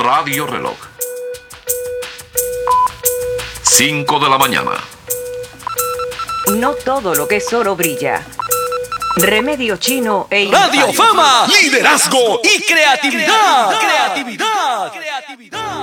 Radio Reloj. 5 de la mañana. No todo lo que es oro brilla. Remedio chino Radio Fama, liderazgo y creatividad.